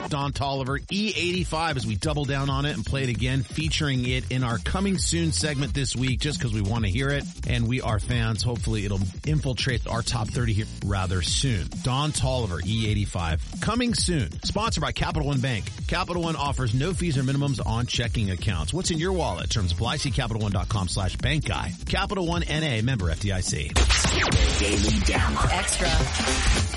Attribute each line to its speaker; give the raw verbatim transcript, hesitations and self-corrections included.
Speaker 1: Don Toliver, E eighty-five, as we double down on it and play it again, featuring it in our Coming Soon segment this week, just because we want to hear it, and we are fans. Hopefully it'll infiltrate our top thirty here rather soon. Don Toliver, E eighty-five, coming soon. Sponsored by Capital One Bank. Capital One offers no fees or minimums on checking accounts. What's in your wallet? Terms apply. See CapitalOne.com slash bank guy. Capital One N A, member F D I C.
Speaker 2: Daily Download.
Speaker 3: Extra.